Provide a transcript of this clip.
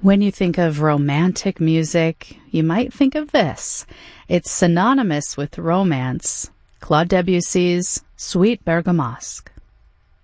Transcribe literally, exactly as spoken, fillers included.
When you think of romantic music, you might think of this. It's synonymous with romance. Claude Debussy's Sweet Bergamasque.